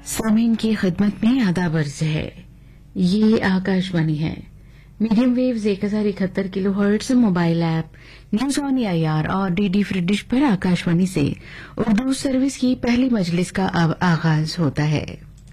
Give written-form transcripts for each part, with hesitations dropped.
सामीन की खिदमत में आदाब अर्ज है। ये आकाशवाणी है। Medium waves 1071 kilo hertz, mobile app, news on AIR और डीडी फ्री डिश पर आकाशवाणी से उर्दू सर्विस की पहली मजलिस का अब आगाज होता है।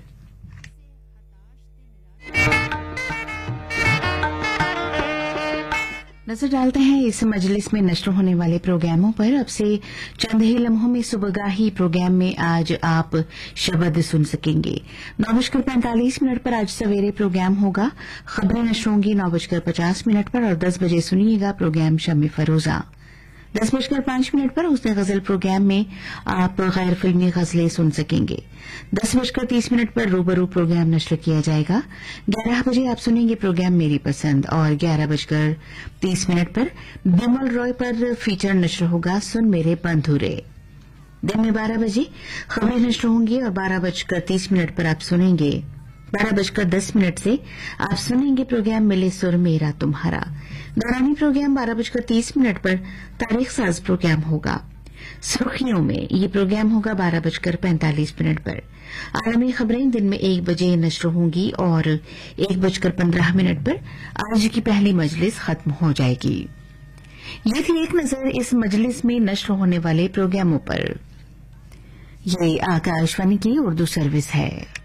नजर डालते हैं इस मजलिस में नश्र होने वाले प्रोग्रामों पर। अब से चंद ही लम्हों में सुबहगाही प्रोग्राम में आज आप शबद सुन सकेंगे। 9:45 पर आज सवेरे प्रोग्राम होगा। खबरें नश्र होंगी 9:50 पर और 10 बजे सुनिएगा प्रोग्राम शम्मे फरोजा। 10:05 पर उसने गजल प्रोग्राम में आप गैर फिल्मी गजलें सुन सकेंगे। 10:30 पर रूबरू प्रोग्राम नश्र किया जाएगा। 11 बजे आप सुनेंगे प्रोग्राम मेरी पसंद और 11:30 पर बिमल रॉय पर फीचर नश्र होगा सुन मेरे बंधुरे। दिन में 12 बजे खबरें नश्र होंगी और 12:30 पर आप सुनेंगे 12:10 से आप सुनेंगे प्रोग्राम मिले सुर मेरा तुम्हारा। दौरानी प्रोग्राम 12:30 पर तारीख साज प्रोग्राम होगा। सुर्खियों में ये प्रोग्राम होगा 12:45 पर। आलमी खबरें दिन में 1 बजे नश्र होंगी और 1:15 पर आज की पहली मजलिस खत्म हो जाएगी। ये थी एक नजर इस मजलिस में नश्र होने वाले प्रोग्रामों पर। ये आकाशवाणी की उर्दू सर्विस है।